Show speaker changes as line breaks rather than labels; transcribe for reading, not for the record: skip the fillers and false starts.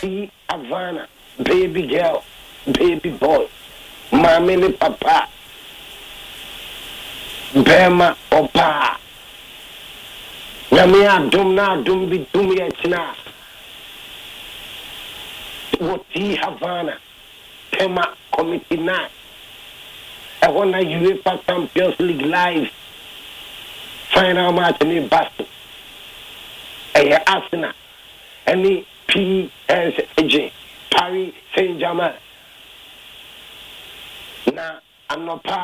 T Havana, baby girl, baby boy, mommy and papa, Bema Opa. Namia dum na dum bi dum yetina. What T Havana, Pema Committee 9. I want a UEFA Champions League live. Final match in Basel. Arsenal. Any PSG. Paris Saint-Germain. Na I'm not